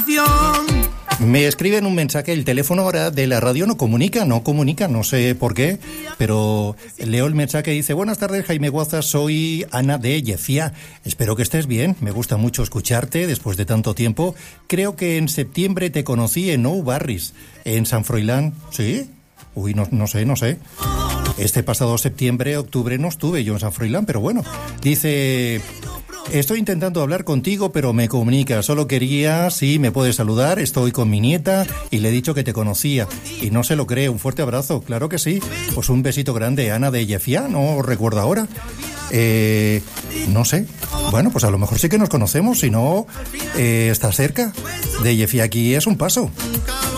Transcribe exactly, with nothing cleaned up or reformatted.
conversación. Me escriben un mensaje, el teléfono ahora de la radio no comunica, no comunica, no sé por qué, pero leo el mensaje y dice: buenas tardes, Jaime Guaza, soy Ana de Llefía. Espero que estés bien, me gusta mucho escucharte después de tanto tiempo. Creo que en septiembre te conocí en Nou Barris, en San Froilán, ¿sí? Uy, no, no sé, no sé. Este pasado septiembre, octubre no estuve yo en San Froilán, pero bueno. Dice: estoy intentando hablar contigo, pero me comunica. Solo quería, si me puedes saludar, estoy con mi nieta y le he dicho que te conocía. Y no se lo cree. Un fuerte abrazo, claro que sí. Pues un besito grande, Ana de Llefía, no recuerdo ahora. Eh, no sé. Bueno, pues a lo mejor sí que nos conocemos, si no, eh, está cerca. De Llefía aquí es un paso.